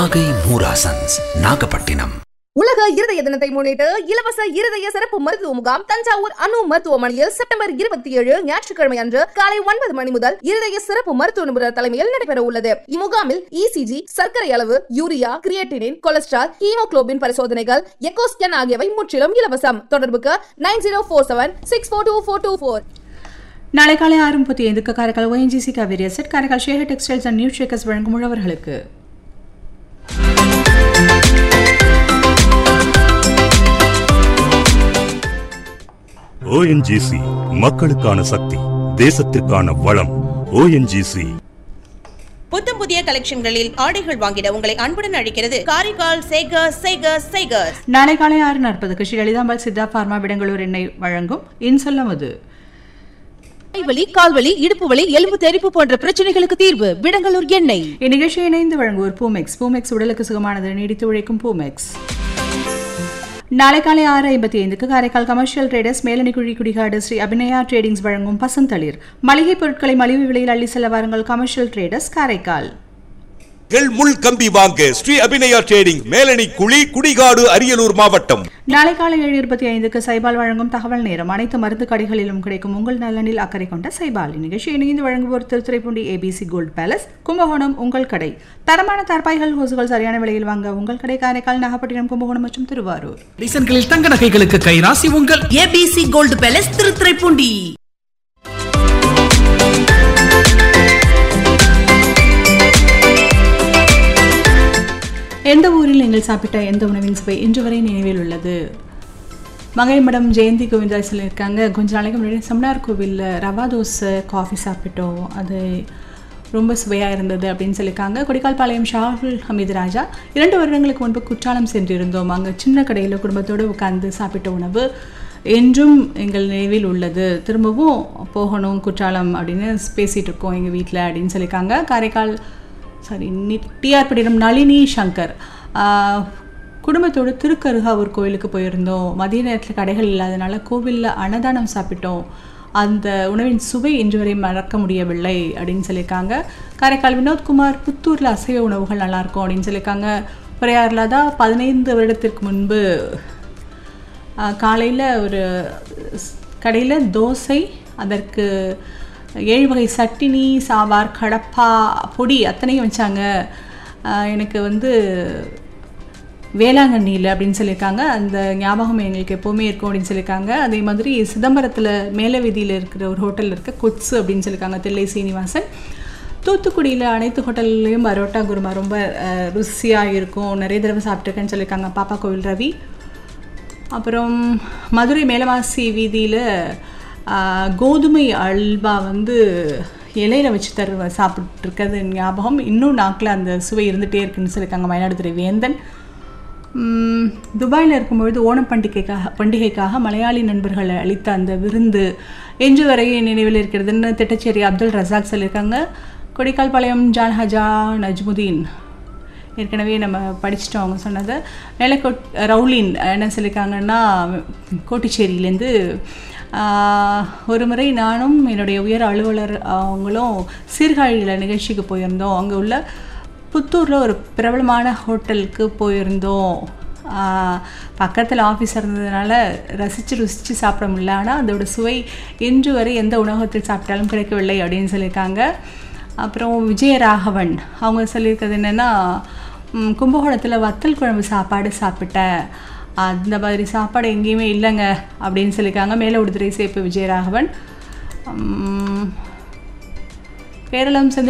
நாகை மூராசன்ஸ் நாகப்பட்டினம். உலக இருதய தினத்தை முன்னிட்டு இலவச இருதய சிறப்பு மருத்துவ முகாம் தஞ்சாவூர் அணு மருத்துவமனையில் செப்டம்பர் 27 ஞாயிற்றுக்கிழமை அன்று காலை 9 மணி முதல் இருதய சிறப்பு மருத்துவ நிபுணர் தலைமையில் நடைபெற உள்ளது. இம்முகாமில் இசிஜி, சர்க்கரை அளவு, யூரியா, கிரியேட்டினின், கொலஸ்ட்ரால், ஹீமோகுளோபின் பரிசோதனைகள், எக்கோ ஸ்கேன் ஆகியவை முற்றிலும் இலவசம். தொடர்புக்கு 9047642424. நாளை காலை 6:35 Karaikal ONGC Kaveri asset, Karaikal Shekar textiles and நியூட்ரிகஸ் வழங்கும் உழவர்களுக்கு. ONGC மக்களுக்கான சக்தி, தேசத்திற்கான வளம். ONGC புத்தம் புதிய கலெக்ஷன்களில் ஆடைகள் வாங்கிட உங்களை அன்புடன் அழைக்கிறது காரைக்கால் சேகர்ஸ். நாளை காலை 6:40 ஸ்ரீ லலிதாம்பாள் சித்தா பார்மா விடங்களூர் எண்ணெய் வழங்கும் இன்சொல்லமது. கைவலி, கால்வலி, இடுப்பு வலி, எலும்பு தெறிப்பு போன்ற பிரச்சனைகளுக்கு தீர்வு விடங்களூர் எண்ணெய். இந்நிகழ்ச்சியை இணைந்து வழங்குவோர் பூமெக்ஸ் உடலுக்கு சுகமானது, நீடித்து உழைக்கும் பூமெக்ஸ். நாளை காலை 6:55 Karaikal commercial traders Melanikuzhi Kudikadu Sri Abhinaya tradings வழங்கும் பசந்தளிர். மளிகை பொருட்களை மலிவு விலையில் அள்ளி செல்ல வாருங்கள். Commercial traders Karaikal. முள் கம்பி வாங்க ஸ்ரீ அபிநயா ட்ரேடிங், மேலணி குழி, குடிகாடு, அரியலூர் மாவட்டம். நாளை காலை 7:25 சைபால் வழங்கும் தகவல் நேரம். அனைத்து மருந்து கடைகளிலும் கிடைக்கும் உங்கள் நலனில் அக்கறை கொண்ட சைபால். நிகழ்ச்சியை இணைந்து வழங்குவோர் Thiruthuraipoondi ABC gold palace, Kumbakonam உங்கள் கடை. தரமான தார்பாய்கள், ஹோசுகள் சரியான விலையில் வாங்க உங்கள் கடை காரைக்கால், நாகப்பட்டினம், கும்பகோணம் மற்றும் திருவாரூர். டிசைன்களில் தங்க நகைகளுக்கு கைராசி உங்கள் ABC கோல்ட் பேலஸ், திருத்துறைப்பூண்டி. எந்த ஊரில் நீங்கள் சாப்பிட்ட எந்த உணவின் சுவை இன்று வரை நினைவில் உள்ளது? மங்கைமடம் ஜெயந்தி கோவிந்தாஸ் இருக்காங்க. கொஞ்ச நாளைக்கு முன்னாடி செம்னார் கோவிலில் ரவா தோசை காஃபி சாப்பிட்டோம், அது ரொம்ப சுவையாக இருந்தது அப்படின்னு சொல்லியிருக்காங்க. கொடிக்கால்பாளையம் ஷாஹுல் ஹமீது ராஜா, 2 வருடங்களுக்கு முன்பு குற்றாலம் சென்றிருந்தோம். அங்கே சின்ன கடையில் குடும்பத்தோடு உட்கார்ந்து சாப்பிட்ட உணவு என்றும் எங்கள் நினைவில் உள்ளது. திரும்பவும் போகணும் குற்றாலம் அப்படின்னு பேசிகிட்டு இருக்கோம் எங்கள் வீட்டில் அப்படின்னு சொல்லியிருக்காங்க. காரைக்கால் டிஆர்பட்டினம் நளினி சங்கர், குடும்பத்தோடு திருக்கருகாவூர் கோயிலுக்கு போயிருந்தோம். மதிய நேரத்தில் கடைகள் இல்லாதனால கோவிலில் அன்னதானம் சாப்பிட்டோம். அந்த உணவின் சுவை இன்று வரை மறக்க முடியவில்லை அப்படின்னு சொல்லியிருக்காங்க. காரைக்கால் வினோத்குமார், புத்தூரில் அசைவ உணவுகள் நல்லாயிருக்கும் அப்படின்னு சொல்லியிருக்காங்க. பிறையாறில் தான் 15 வருடத்திற்கு முன்பு காலையில் ஒரு கடையில் தோசை, அதற்கு 7 வகை சட்டினி, சாம்பார், கடப்பா, பொடி அத்தனையும் வச்சாங்க. எனக்கு வேளாங்கண்ணியில் அப்படின்னு சொல்லியிருக்காங்க. அந்த ஞாபகம் எங்களுக்கு எப்போவுமே இருக்கும் அப்படின்னு சொல்லியிருக்காங்க. அதே மாதிரி சிதம்பரத்தில் மேல வீதியில் இருக்கிற ஒரு ஹோட்டலில் இருக்க கொட்ஸு அப்படின்னு சொல்லியிருக்காங்க தில்லை சீனிவாசன். தூத்துக்குடியில் அனைத்து ஹோட்டல்லையும் பரோட்டா குருமா ரொம்ப ருசியாக இருக்கும், நிறைய தடவை சாப்பிட்ருக்கேன்னு சொல்லியிருக்காங்க பாப்பா கோவில் ரவி. அப்புறம் மதுரை மேலவாசி வீதியில் கோதுமை அல்வா இலையில் வச்சு சாப்பிட்ருக்கிறது ஞாபகம், இன்னும் நாக்கில் அந்த சுவை இருந்துகிட்டே இருக்குன்னு சொல்லியிருக்காங்க மயிலாடுதுறை வேந்தன். துபாயில் இருக்கும்பொழுது ஓணம் பண்டிகைக்காக மலையாளி நண்பர்கள் அளித்த அந்த விருந்து இன்று வரை நினைவில் இருக்கிறதுன்னு திட்டச்சேரி அப்துல் ரசாக் சொல்லியிருக்காங்க. கொடிக்கால்பாளையம் ஜான் ஹஜா நஜ்முதீன், ஏற்கனவே நம்ம படிச்சிட்டோம் அவங்க சொன்னதை. ரவுலின் என்ன சொல்லியிருக்காங்கன்னா, கோட்டிச்சேரியிலேருந்து ஒரு முறை நானும் என்னுடைய உயர் அலுவலர் அவங்களும் சீர்காழியில் நிகழ்ச்சிக்கு போயிருந்தோம். அங்கே உள்ள புத்தூரில் ஒரு பிரபலமான ஹோட்டலுக்கு போயிருந்தோம். பக்கத்தில் ஆஃபீஸ் இருந்ததுனால ருசித்து சாப்பிட முடியல. ஆனால் அதோட சுவை இன்று வரை எந்த உணவகத்தில் சாப்பிட்டாலும் கிடைக்கவில்லை அப்படின்னு சொல்லியிருக்காங்க. அப்புறம் விஜயராகவன் அவங்க சொல்லியிருக்கிறது என்னென்னா, கும்பகோணத்தில் வத்தல் குழம்பு சாப்பாடு சாப்பிட்டேன், அந்த மாதிரி சாப்பாடு எங்கேயுமே இல்லைங்க அப்படின்னு சொல்லியிருக்காங்க. மேலே உடுதுறை சேப்பு விஜயராகவன். கேரளம்